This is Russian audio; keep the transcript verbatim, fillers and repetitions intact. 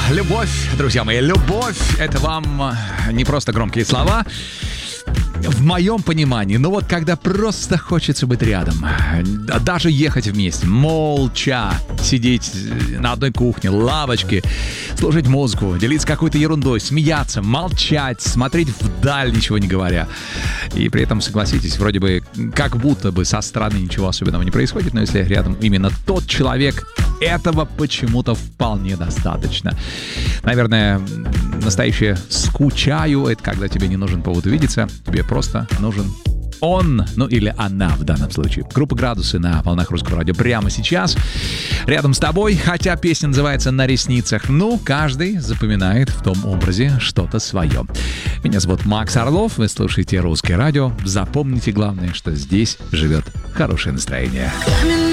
любовь, друзья мои, любовь — это вам не просто громкие слова, в моем понимании, ну вот когда просто хочется быть рядом, даже ехать вместе, молча сидеть на одной кухне, лавочке, слушать музыку, делиться какой-то ерундой, смеяться, молчать, смотреть вдаль, ничего не говоря. И при этом, согласитесь, вроде бы как будто бы со стороны ничего особенного не происходит, но если рядом именно тот человек, этого почему-то вполне достаточно. Наверное, настоящее «скучаю» — это когда тебе не нужен повод увидеться, тебе просто нужен он, ну или она в данном случае. Группа «Градусы» на волнах Русского радио прямо сейчас. Рядом с тобой, хотя песня называется «На ресницах». Ну, каждый запоминает в том образе что-то свое. Меня зовут Макс Орлов, вы слушаете Русское радио. Запомните главное, что здесь живет хорошее настроение.